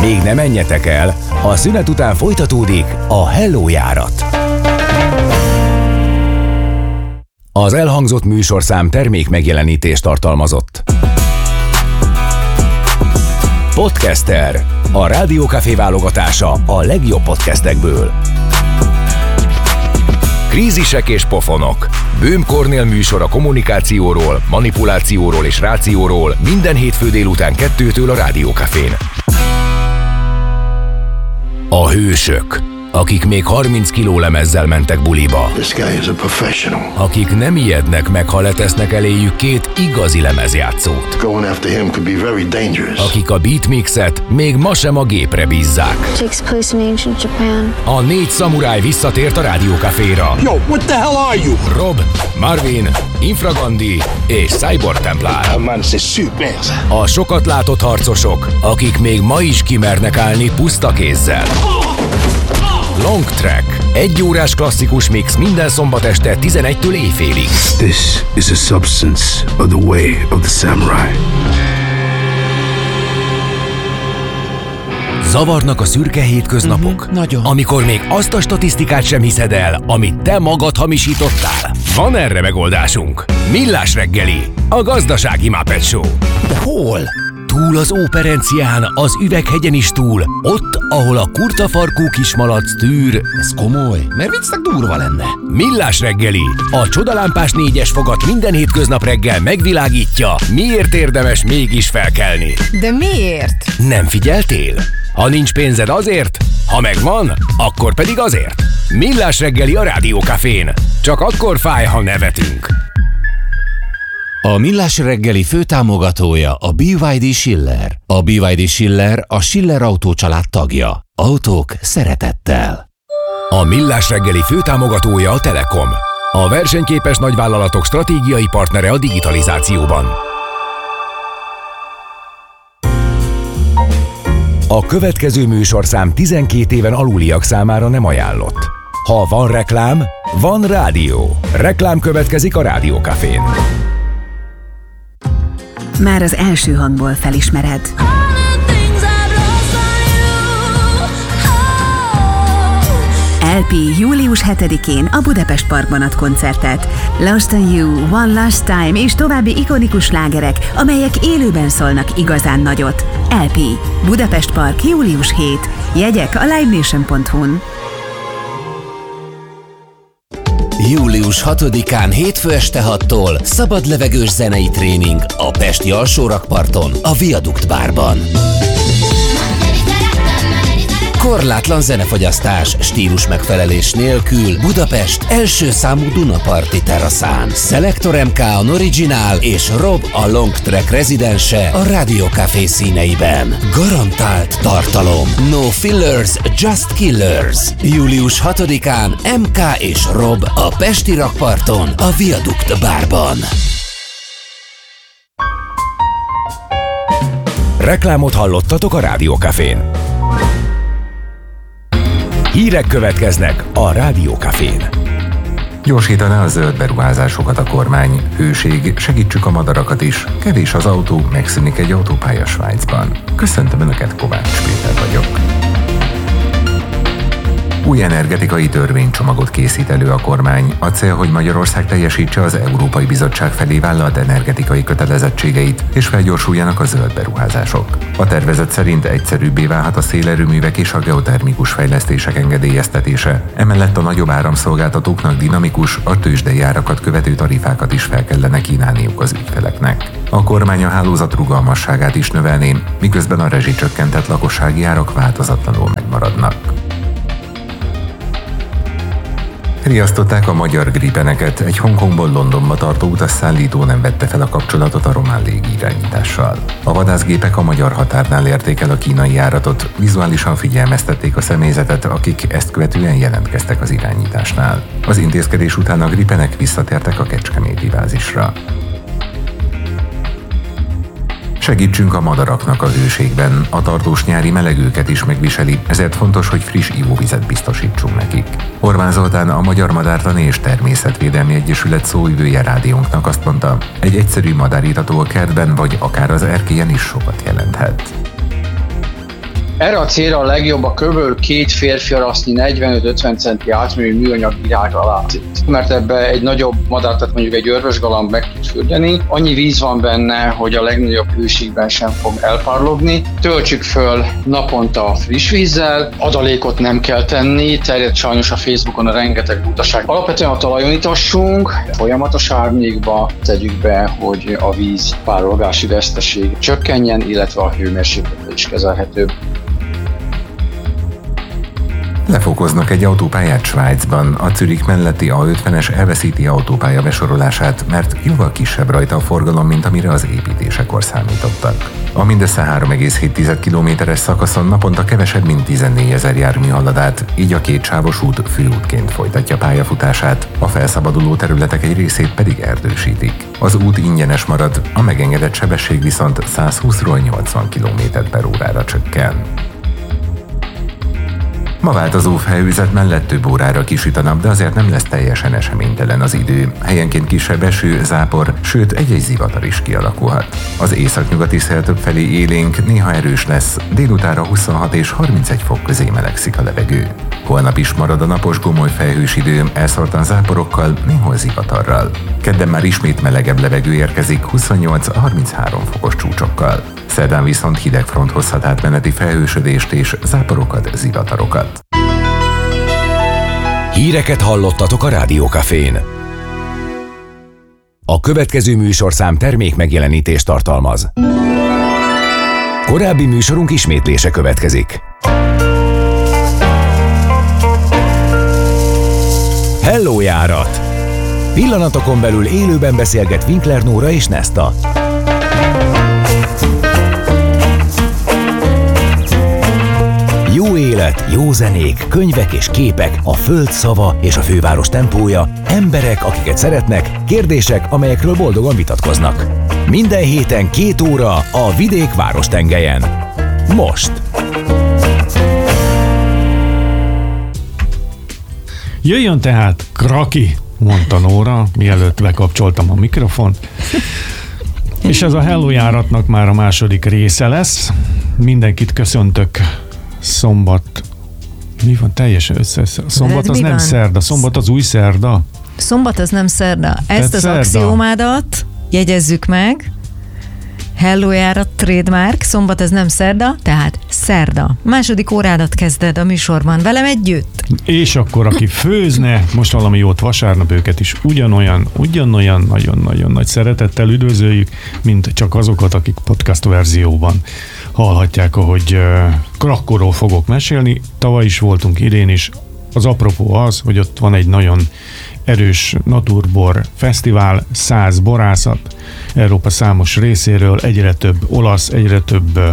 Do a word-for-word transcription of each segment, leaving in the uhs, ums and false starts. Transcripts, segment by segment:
Még ne menjetek el, a szünet után folytatódik a Hello járat. Az elhangzott műsorszám termék megjelenítést tartalmazott. Podcaster, a Rádió Café válogatása a legjobb podcastekből. Krízisek és pofonok. Böhm Kornél műsor a kommunikációról, manipulációról és rációról minden hétfő délután kettőtől a Rádió Cafén. A hősök, akik még harminc kiló lemezzel mentek buliba. This guy is a professional. Akik nem ijednek meg, ha letesznek eléjük két igazi lemezjátszót. Going after him could be very dangerous. Akik a beatmixet még ma sem a gépre bízzák. Takes place in ancient Japan. A négy szamuráj visszatért a Rádió Caféra. Yo, what the hell are you? Rob, Marvin, Infragandi és Cyborg Templár. A sokat látott harcosok, akik még ma is kimernek állni puszta kézzel. Long Track. Egy órás klasszikus mix minden szombat este tizenegytől éjfélig. This is a substance of the way of the samurai. Zavarnak a szürke hétköznapok? Mm-hmm, nagyon. Amikor még azt a statisztikát sem hiszed el, amit te magad hamisítottál? Van erre megoldásunk. Millás reggeli, a gazdasági Muppet Show. De hol? Túl az Óperencián, az Üveghegyen is túl, ott, ahol a kurtafarkú kismalac tűr. Ez komoly, mert viccnek durva lenne. Millás reggeli, a csodalámpás négyes fogat minden hétköznap reggel megvilágítja, miért érdemes mégis felkelni. De miért? Nem figyeltél? Ha nincs pénzed azért, ha megvan, akkor pedig azért. Millás reggeli a Rádió Cafén. Csak akkor fáj, ha nevetünk. A Millás reggeli főtámogatója a bé vé dé Schiller. A bé vé dé Schiller a Schiller Autó család tagja. Autók szeretettel. A Millás reggeli főtámogatója a Telekom. A versenyképes nagyvállalatok stratégiai partnere a digitalizációban. A következő műsorszám tizenkét éven aluliak számára nem ajánlott. Ha van reklám, van rádió. Reklám következik a Rádió Cafén. Már az első hangból felismered. el pé július hetedikén a Budapest Parkban ad koncertet. Lost on You, One Last Time és további ikonikus slágerek, amelyek élőben szólnak igazán nagyot. el pé. Budapest Park július hetedike. Jegyek a live nation pont hu-n. július hatodikán hétfő este hattól szabad levegős zenei tréning a pesti alsórakparton, a Viadukt bárban. Korlátlan zenefogyasztás, stílus megfelelés nélkül Budapest első számú Dunaparti teraszán. Selector em ká a Original és Rob a Long Track rezidense a Rádió Café színeiben. Garantált tartalom. No fillers, just killers. július hatodikán em ká és Rob a pesti rakparton, a Viadukt bárban. Reklámot hallottatok a Rádió Cafén. Hírek következnek a Rádió Cafén. Gyorsítaná a zöld beruházásokat a kormány. Hőség, segítsük a madarakat is. Kevés az autó, megszűnik egy autópálya Svájcban. Köszöntöm Önöket, Kovács Péter vagyok. Új energetikai törvénycsomagot készít elő a kormány. A cél, hogy Magyarország teljesítse az Európai Bizottság felé vállalt energetikai kötelezettségeit, és felgyorsuljanak a zöld beruházások. A tervezet szerint egyszerűbbé válhat a szélerőművek és a geotermikus fejlesztések engedélyeztetése. Emellett a nagyobb áramszolgáltatóknak dinamikus, a tőzsdei árakat követő tarifákat is fel kellene kínálniuk az ügyfeleknek. A kormány a hálózat rugalmasságát is növelné, miközben a rezsicsökkentett lakossági árak változatlanul megmaradnak. Riasztották a magyar gripeneket, egy Hongkongból Londonba tartó utasszállító nem vette fel a kapcsolatot a román légirányítással. A vadászgépek a magyar határnál érték el a kínai járatot, vizuálisan figyelmeztették a személyzetet, akik ezt követően jelentkeztek az irányításnál. Az intézkedés után a gripenek visszatértek a kecskeméti bázisra. Segítsünk a madaraknak a hőségben, a tartós nyári melegőket is megviseli, ezért fontos, hogy friss ivóvizet biztosítsunk nekik. Orbán Zoltán, a Magyar Madártani és Természetvédelmi Egyesület szóvivője rádiónknak azt mondta, egy egyszerű madárítató a kertben vagy akár az erkélyen is sokat jelenthet. Erre a célra a legjobb a kb. Két férfiarasznyi negyvenöt-ötven centi átmérőjű műanyag virág alá. Mert ebbe egy nagyobb madár, tehát mondjuk egy örvösgalamb meg tud fürdeni. Annyi víz van benne, hogy a legnagyobb hőségben sem fog elpárlogni. Töltsük föl naponta friss vízzel, adalékot nem kell tenni, terjed sajnos a Facebookon a rengeteg butaság. Alapvetően a talajon itassunk, folyamatos árnyékba tegyük be, hogy a víz párolgási veszteség csökkenjen, illetve a hőmérséklet is kezelhetőbb. Lefokoznak egy autópályát Svájcban. A Zürich melletti á ötvenes elveszíti autópálya besorolását, mert jóval kisebb rajta a forgalom, mint amire az építésekor számítottak. A mindössze három egész hét kilométeres szakaszon naponta kevesebb, mint tizennégyezer jármű halad át, így a kétsávos út főútként folytatja pályafutását, a felszabaduló területek egy részét pedig erdősítik. Az út ingyenes marad, a megengedett sebesség viszont százhúszról nyolcvan kilométer per órára csökken. Ma változó felhőzet mellett több órára kisüt a nap, de azért nem lesz teljesen eseménytelen az idő. Helyenként kisebb eső, zápor, sőt egy-egy zivatar is kialakulhat. Az északnyugati szél többfelé élénk, néha erős lesz, délutánra huszonhat és harmincegy fok közé melegszik a levegő. Holnap is marad a napos gomoly felhős idő, elszórtan záporokkal, néhol zivatarral. Kedden már ismét melegebb levegő érkezik huszonnyolc-harminchárom fokos csúcsokkal. Szerdán viszont hideg front hozhat átmeneti felhősödést és záporokat, zivatarokat. Híreket hallottatok a Rádiókafén. A következő műsorszám termék megjelenítést tartalmaz. Korábbi műsorunk ismétlése következik. Hello járat! Pillanatokon belül élőben beszélget Winkler Nóra és Nesta. Jó élet, jó zenék, könyvek és képek, a föld szava és a főváros tempója, emberek, akiket szeretnek, kérdések, amelyekről boldogan vitatkoznak. Minden héten két óra a vidék várostengelyen. Most! Jöjjön tehát Kraki, mondta Nóra, mielőtt bekapcsoltam a mikrofont. És ez a Hello járatnak már a második része lesz. Mindenkit köszöntök szombat. Mi van? Teljesen össze. Szombat az nem van? Szerda. Szombat az új szerda. Szombat az nem szerda. Ezt az szerda. Axiómádat jegyezzük meg. Hello járat trademark. Szombat az nem szerda, tehát szerda. Második órádat kezded a műsorban velem együtt. És akkor aki főzne, most valami jót vasárnap, őket is ugyanolyan, ugyanolyan nagyon-nagyon nagy szeretettel üdvözöljük, mint csak azokat, akik podcast verzióban hallhatják, ahogy uh, Krakóról fogok mesélni. Tavaly is voltunk, idén is. Az apropó az, hogy ott van egy nagyon erős naturbor fesztivál, száz borászat, Európa számos részéről, egyre több olasz, egyre több uh,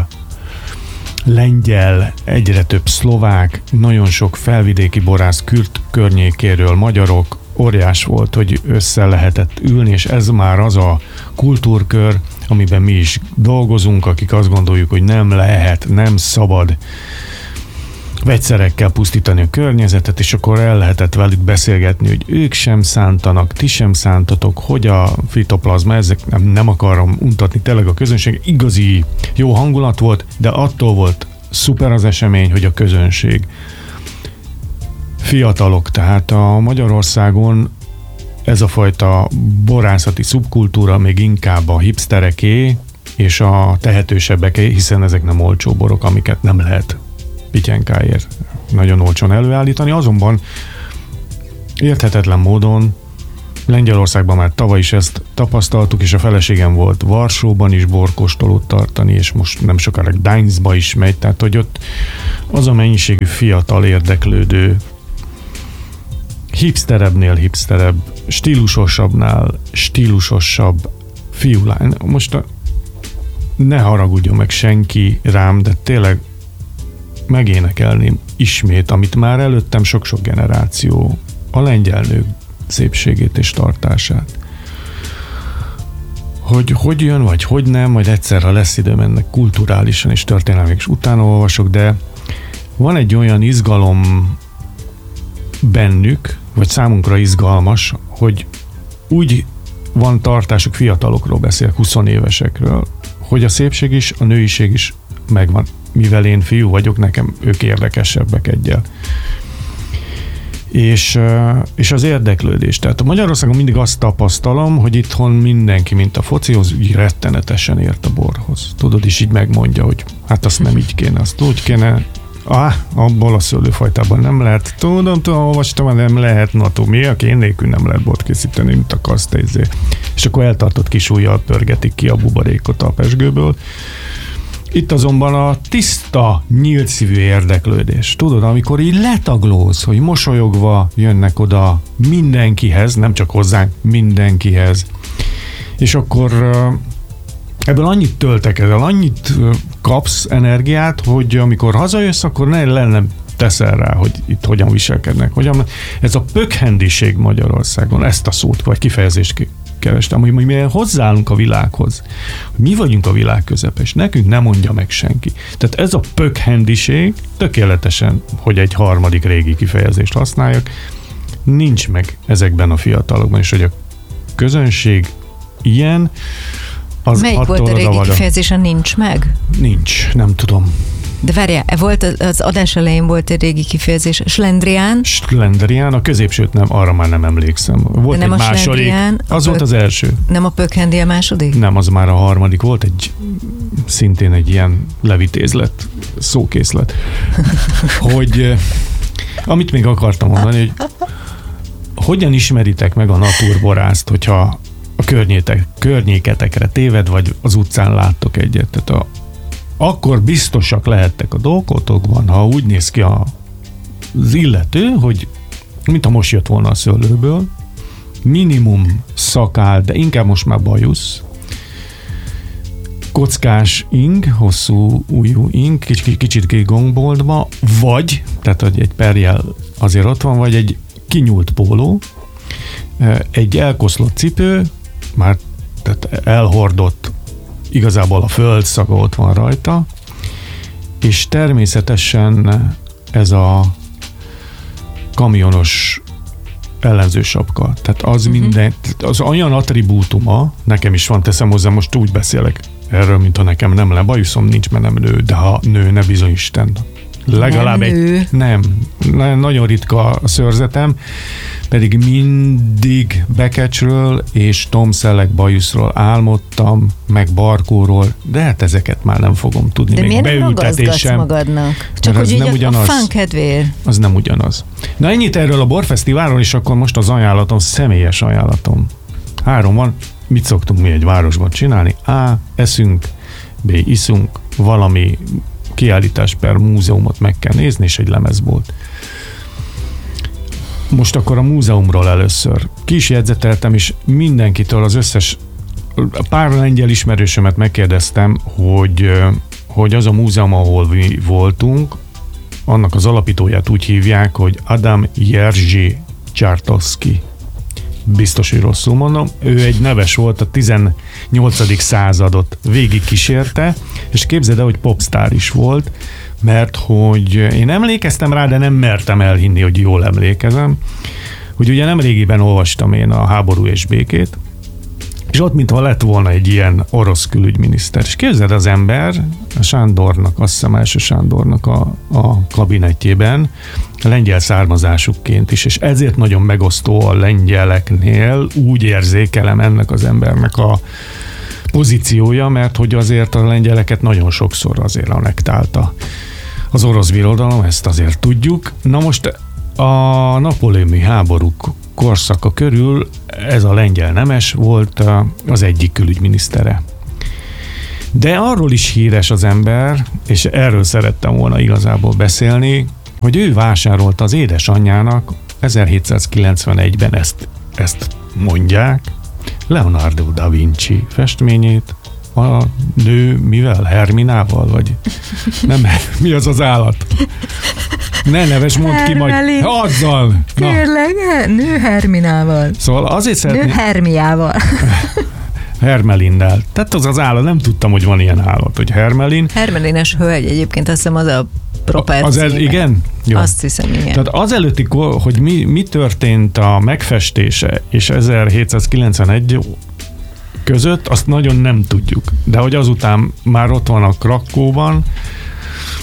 lengyel, egyre több szlovák, nagyon sok felvidéki borász Kürt környékéről, magyarok. Óriás volt, hogy össze lehetett ülni, és ez már az a kultúrkör, amiben mi is dolgozunk, akik azt gondoljuk, hogy nem lehet, nem szabad vegyszerekkel pusztítani a környezetet, és akkor el lehetett velük beszélgetni, hogy ők sem szántanak, ti sem szántatok, hogy a fitoplazma, ezek nem, nem akarom untatni tényleg a közönség, igazi jó hangulat volt, de attól volt szuper az esemény, hogy a közönség fiatalok, tehát a Magyarországon ez a fajta borászati szubkultúra még inkább a hipstereké és a tehetősebbeké, hiszen ezek nem olcsó borok, amiket nem lehet pityenkáért nagyon olcsón előállítani, azonban érthetetlen módon Lengyelországban már tavaly is ezt tapasztaltuk, és a feleségem volt Varsóban is borkóstolót tartani, és most nem sokára Gdańskba is megy, tehát hogy ott az a mennyiségű fiatal érdeklődő, hipsterebbnél hipsterebb, stílusosabbnál stílusosabb fiúlány. Most a, ne haragudjon meg senki rám, de tényleg megénekelném ismét, amit már előttem sok-sok generáció, a lengyel nők szépségét és tartását. Hogy hogy jön, vagy hogy nem, majd egyszer, ha lesz időm, ennek kulturálisan és történelmileg is utána olvasok, de van egy olyan izgalom bennük, vagy számunkra izgalmas, hogy úgy van tartásuk, fiatalokról beszél, húsz évesekről, hogy a szépség is, a nőiség is megvan. mivel én fiú vagyok, nekem ők érdekesebbek egyel. És, és az érdeklődés. Tehát Magyarországon mindig azt tapasztalom, hogy itthon mindenki, mint a focihoz, úgy rettenetesen ért a borhoz. Tudod, és így megmondja, hogy hát azt nem így kéne, azt úgy kéne, ah, abból a szőlőfajtában nem lehet. Tudom, tudom, olvastam, nem lehet, na tudom, mi, aki én nélkül nem lehet bort készíteni, mint akarsz te izé. És akkor eltartott kis ujjal pörgetik ki a buborékot a pezsgőből. Itt azonban a tiszta, nyílt szívű érdeklődés. Tudod, amikor így letaglóz, hogy mosolyogva jönnek oda mindenkihez, nem csak hozzánk, mindenkihez. És akkor ebből annyit töltek el, annyit kapsz energiát, hogy amikor hazajössz, akkor ne lennem teszel rá, hogy itt hogyan viselkednek. Hogyan, ez a pökhendiség Magyarországon, ezt a szót vagy kifejezést kerestem, hogy mi hozzáállunk a világhoz. Mi vagyunk a világ közepe, és nekünk nem mondja meg senki. Tehát ez a pökhendiség, tökéletesen, hogy egy harmadik régi kifejezést használjak, nincs meg ezekben a fiatalokban, és hogy a közönség ilyen, az melyik volt a régi kifejezésen, nincs meg? Nincs, nem tudom. De várjál, volt az adás elején volt egy régi kifejezés, slendrián? Slendrián, a középsőt nem, arra már nem emlékszem. Volt nem egy második, az pök, volt az első. Nem a pökhendi a második? Nem, az már a harmadik volt, egy szintén egy ilyen levitézlet, szókészlet. Hogy, amit még akartam mondani, hogy hogyan ismeritek meg a naturborászt, hogyha a környétek, környéketekre téved, vagy az utcán láttok egyet. Tehát a akkor biztosak lehettek a dolgotokban, ha úgy néz ki a, az illető, hogy mint ha most jött volna a szőlőből, minimum szakál, de inkább most már bajusz, kockás ing, hosszú ujjú ing, kicsit, kicsit kigongboltba, vagy, tehát hogy egy perjel azért ott van, vagy egy kinyúlt póló, egy elkoszlott cipő, már tehát elhordott, igazából a föld szaga ott van rajta, és természetesen ez a kamionos ellenző sapka. Tehát az uh-huh. minden, az olyan attribútuma, nekem is van, teszem hozzá, most úgy beszélek erről, mintha nekem nem le bajuszom, nincs, mert nem nő, de ha nő, ne bizony Isten. Legalább nem egy... Nő. Nem. Nagyon ritka a szőrzetem, pedig mindig Bekecsről és Tom Selleck bajuszról álmodtam, meg Barkóról, de hát ezeket már nem fogom tudni. De még miért nem ragaszgatsz magadnak? Csak hogy nem ugyanaz. A fán kedvéért. Az nem ugyanaz. Na ennyit erről a borfesztiválról, és akkor most az ajánlatom, személyes ajánlatom. Három van. Mit szoktunk mi egy városban csinálni? A. Eszünk, B. Iszunk, valami kiállítás per múzeumot meg kell nézni, és egy lemezbolt. Most akkor a múzeumról először. Ki is jegyzeteltem, és mindenkitől, az összes pár lengyel ismerősömet megkérdeztem, hogy, hogy az a múzeum, ahol mi voltunk, annak az alapítóját úgy hívják, hogy Adam Jerzy Czartoryski. Biztos, hogy rosszul mondom. Ő egy neves volt, a tizennyolcadik századot végig kísérte, és képzeld el, hogy popstar is volt, mert hogy én emlékeztem rá, de nem mertem elhinni, hogy jól emlékezem, hogy ugye nem régiben olvastam én a Háború és békét, és ott mintha lett volna egy ilyen orosz külügyminiszter. És képzeld, az ember, a Sándornak, azt hiszem első Sándornak a, a kabinetjében, lengyel származásukként is, és ezért nagyon megosztó a lengyeleknél, úgy érzékelem ennek az embernek a pozíciója, mert hogy azért a lengyeleket nagyon sokszor azért anektálta az orosz birodalom, ezt azért tudjuk. Na most a napóleoni háborúk korszaka körül ez a lengyel nemes volt az egyik külügyminisztere. De arról is híres az ember, és erről szerettem volna igazából beszélni, hogy ő vásárolta az édesanyjának ezerhétszázkilencvenegyben ezt, ezt mondják, Leonardo da Vinci festményét, a nő mivel? Herminával? Vagy nem, mi az az állat? Ne neves, mondd ki majd. Azzal! Tényleg, nő Herminával. Szóval azért szeretném... Nő Hermiával. Hermelinnel. Tehát az az állat, nem tudtam, hogy van ilyen állat, hogy Hermelin. Hermelines hölgy egyébként, azt hiszem az a proper az el, igen? Jó. Azt hiszem, igen. Tehát azelőtti, hogy mi, mi történt a megfestése és ezerhétszázkilencvenegy között, azt nagyon nem tudjuk. De hogy azután már ott van a Krakóban,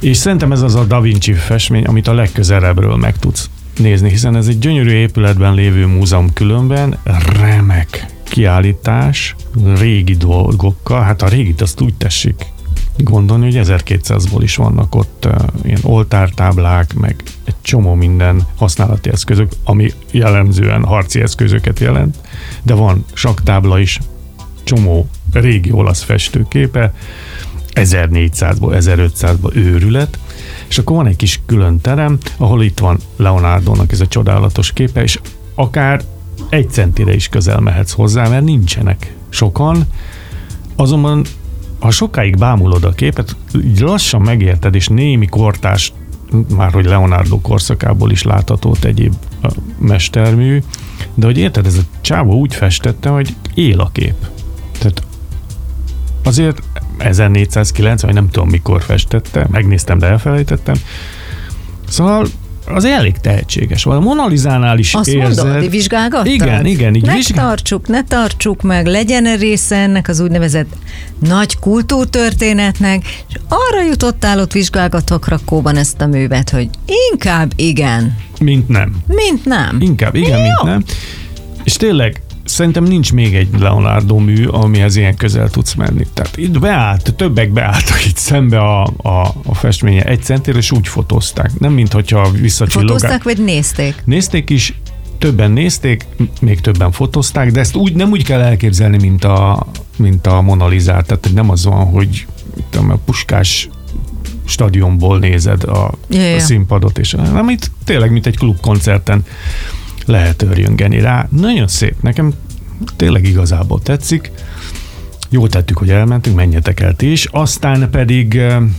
És szerintem ez az a Da Vinci festmény, amit a legközelebbről meg tudsz nézni, hiszen ez egy gyönyörű épületben lévő múzeum, különben remek kiállítás, régi dolgokkal, hát a régit azt úgy tessék gondolni, hogy ezerkétszázból is vannak ott uh, ilyen oltártáblák, meg egy csomó minden használati eszközök, ami jellemzően harci eszközöket jelent, de van sakktábla is, csomó régi olasz festőképe, ezernégyszázból, ezerötszázból őrület, és akkor van egy kis külön terem, ahol itt van Leonardo-nak ez a csodálatos képe, és akár egy centire is közel mehetsz hozzá, mert nincsenek sokan, azonban ha sokáig bámulod a képet, így lassan megérted, és némi kortárs, már hogy Leonardo korszakából is látható egyéb mestermű, de hogy érted, ez a csávó úgy festette, hogy él a kép. Tehát azért ezernégyszázkilencven, vagy nem tudom mikor festette, megnéztem, de elfelejtettem. Szóval az elég tehetséges. A Mona Lisánál is azt érzed. Azt mondod, vizsgálgattad? Igen, igen. Így ne vizsg... tartsuk, ne tartsuk meg, legyen része ennek az úgynevezett nagy kultúrtörténetnek, és arra jutottál ott vizsgálgatva Krakóban ezt a művet, hogy inkább igen. Mint nem. Mint nem. Inkább igen, jó. Mint nem. És tényleg szerintem nincs még egy Leonardo mű, amihez ilyen közel tudsz menni. Tehát itt beállt, többek beálltak itt szembe a, a, a festménye egy centire, és úgy fotózták. Nem mint hogyha visszacsillogál. Fotózták, vagy nézték? Nézték is, többen nézték, még többen fotózták, de ezt úgy, nem úgy kell elképzelni, mint a, mint a Mona Lisát. Tehát nem az van, hogy tudom, a Puskás stadionból nézed a, yeah. a színpadot, és nem itt tényleg, mint egy klubkoncerten lehet örjöngeni rá. Nagyon szép. Nekem tényleg igazából tetszik. Jól tettük, hogy elmentünk, menjetek el ti is. Aztán pedig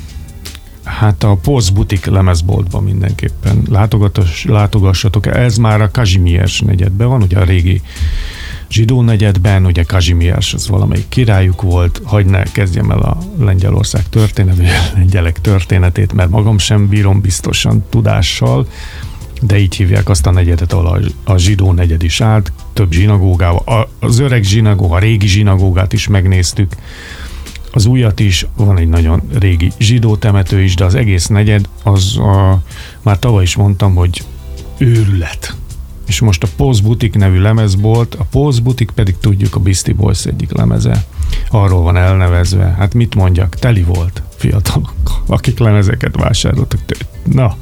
hát a Poz Butik lemezboltban mindenképpen látogassatok. Ez már a Kazimierz negyedben van, ugye a régi zsidó negyedben, ugye Kazimierz az valamelyik királyuk volt, hagy ne kezdjem el a Lengyelország történet, vagy a lengyelek történetét, mert magam sem bírom biztosan tudással, de így hívják azt a negyedet, ahol a, a zsidó negyed is állt, több zsinagógával, az öreg zsinagóga, a régi zsinagógát is megnéztük, az újat is, van egy nagyon régi zsidó temető is, de az egész negyed, az a, már tavaly is mondtam, hogy őrület. És most a Poz Butik nevű lemezbolt, a Poz Butik pedig tudjuk a Beastie Boys egyik lemeze, arról van elnevezve, hát mit mondjak, teli volt fiatalok, akik lemezeket vásároltak. Na,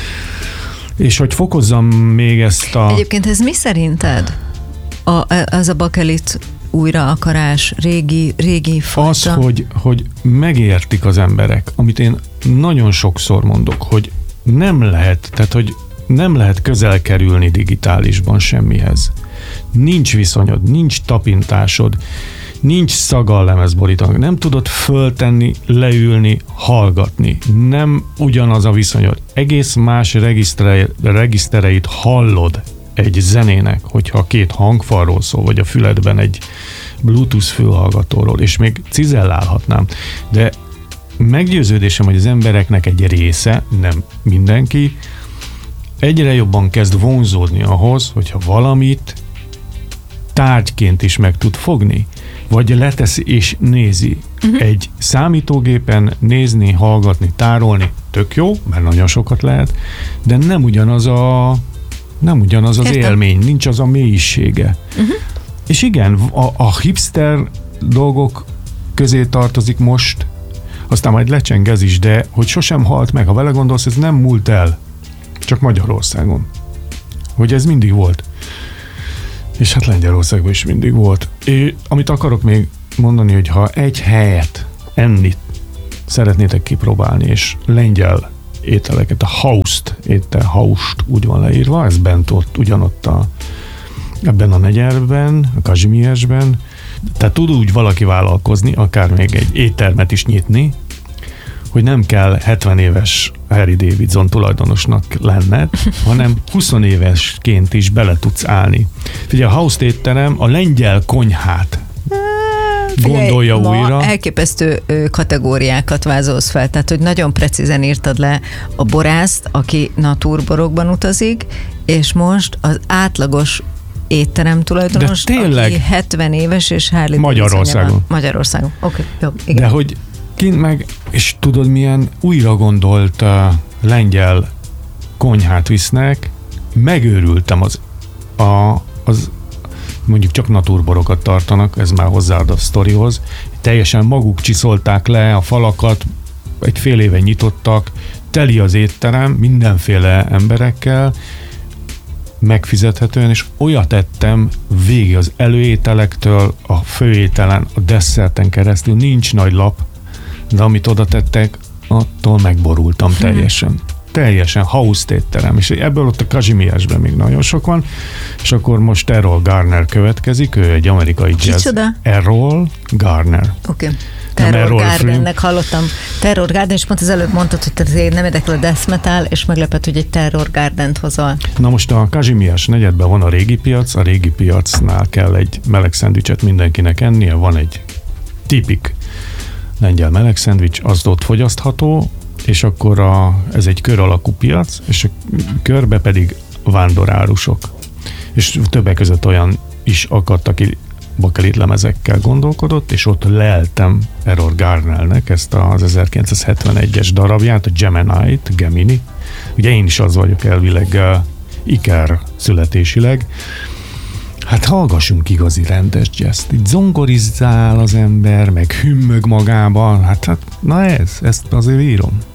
és hogy fokozzam még ezt a... Egyébként ez mi szerinted? A, az a bakelit újra akarás, régi, régi fajta? Az, hogy, hogy megértik az emberek, amit én nagyon sokszor mondok, hogy nem lehet, tehát hogy nem lehet közel kerülni digitálisban semmihez. Nincs viszonyod, nincs tapintásod, nincs szaga a lemezborítónak, nem tudod föltenni, leülni, hallgatni. Nem ugyanaz a viszonyod. Egész más regisztereit hallod egy zenének, hogyha két hangfalról szól, vagy a füledben egy Bluetooth fülhallgatóról, és még cizellálhatnám. De meggyőződésem, hogy az embereknek egy része, nem mindenki, egyre jobban kezd vonzódni ahhoz, hogyha valamit tárgyként is meg tud fogni, vagy leteszi és nézi. Uh-huh. Egy számítógépen nézni, hallgatni, tárolni, tök jó, mert nagyon sokat lehet, de nem ugyanaz a nem ugyanaz az Értem. élmény, nincs az a mélysége. Uh-huh. És igen, a, a hipster dolgok közé tartozik most, aztán majd lecseng ez is, de hogy sosem halt meg, ha vele gondolsz, ez nem múlt el, csak Magyarországon. Hogy ez mindig volt. És hát Lengyelországban is mindig volt. És amit akarok még mondani, hogy ha egy helyet enni szeretnétek kipróbálni, és lengyel ételeket, a haust, étel haust úgy van leírva, ez bent ott, ugyanott a, ebben a negyedben, a Kazimierzben, tehát tud úgy valaki vállalkozni, akár még egy éttermet is nyitni, hogy nem kell hetven éves Harry Davidson tulajdonosnak lenned, hanem húsz évesként is bele tudsz állni. Figyelj, a Haust étterem a lengyel konyhát Figyelj, gondolja ma újra. Elképesztő kategóriákat vázolsz fel, tehát hogy nagyon precízen írtad le a borászt, aki naturborokban utazik, és most az átlagos étterem tulajdonos, aki hetven éves, és Harley Magyarországon. Magyarországon. Oké, okay, jó, igen. De hogy kint meg, és tudod milyen újra gondolt uh, lengyel konyhát visznek, megőrültem az, a, az mondjuk csak naturborokat tartanak, ez már hozzáad a sztorihoz, teljesen maguk csiszolták le a falakat, egy fél éve nyitottak, teli az étterem, mindenféle emberekkel, megfizethetően, és olyat ettem végig az előételektől, a főételen, a desszerten keresztül, nincs nagy lap, de amit oda tettek, attól megborultam teljesen. Teljesen house étterem, és ebből ott a Kazimiersben még nagyon sok van, és akkor most Errol Garner következik, ő egy amerikai jazz. Kicsoda? Errol Garner. Oké. Okay. Terror Gardennek hallottam. Terror Garden, és pont az előbb mondtad, hogy te nem érdekel a death metal, és meglepett, hogy egy Terror Gardent hozol. Na most a Kazimiers negyedben van a régi piac, a régi piacnál kell egy meleg szendvicset mindenkinek ennie, van egy tipik lengyel meleg szendvics, az ott fogyasztható, és akkor a, ez egy kör alakú piac, és a körbe pedig vándorárusok. És többek között olyan is akadt, aki bakelit lemezekkel gondolkodott, és ott leltem Errol Garnernek ezt az ezerkilencszázhetvenegyes darabját, a Gemini-t, Gemini. Ugye én is az vagyok elvileg uh, Iker születésileg. Hát hallgassunk igazi rendes jazzt. Itt zongorizál az ember, meg hümmög magában. Hát, hát na ez, ezt azért írom.